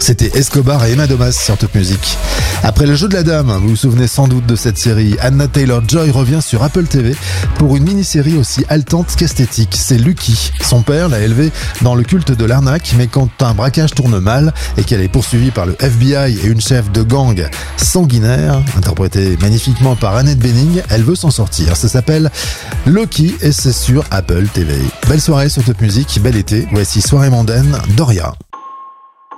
C'était Escobar et Emma Domas sur Top Music. Après Le Jeu de la Dame, vous vous souvenez sans doute de cette série, Anna Taylor-Joy revient sur Apple TV pour une mini-série aussi haletante qu'esthétique. C'est Lucky. Son père l'a élevée dans le culte de l'arnaque, mais quand un braquage tourne mal et qu'elle est poursuivie par le FBI et une chef de gang sanguinaire, interprétée magnifiquement par Annette Bening, elle veut s'en sortir. Ça s'appelle Lucky et c'est sur Apple TV. Belle soirée sur Top Music, bel été. Voici Soirée mondaine, Doria.